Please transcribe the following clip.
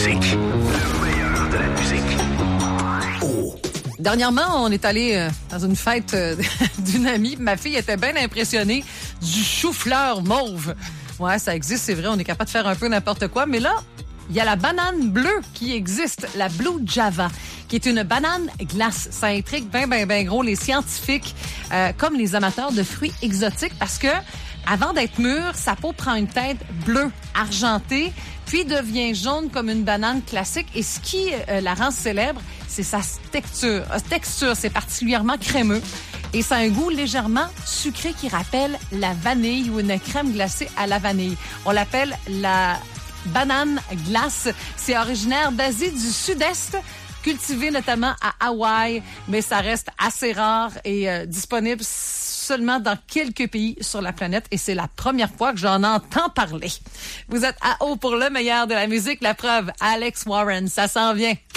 musique. Le meilleur de la musique. Oh. Dernièrement, on est allé dans une fête d'une amie. Ma fille était bien impressionnée du chou-fleur mauve. Ouais, ça existe, c'est vrai. On est capable de faire un peu n'importe quoi. Mais là, il y a la banane bleue qui existe, la Blue Java, qui est une banane glace. Ça intrigue bien gros les scientifiques comme les amateurs de fruits exotiques parce que avant d'être mûre, sa peau prend une teinte bleue, argentée, puis devient jaune comme une banane classique. Et ce qui la rend célèbre, c'est sa texture. Texture, c'est particulièrement crémeux. Et ça a un goût légèrement sucré qui rappelle la vanille ou une crème glacée à la vanille. On l'appelle la banane glace. C'est originaire d'Asie du Sud-Est, cultivé notamment à Hawaï, mais ça reste assez rare et disponible seulement dans quelques pays sur la planète et c'est la première fois que j'en entends parler. Vous êtes à haut pour le meilleur de la musique, la preuve, Alex Warren, ça s'en vient.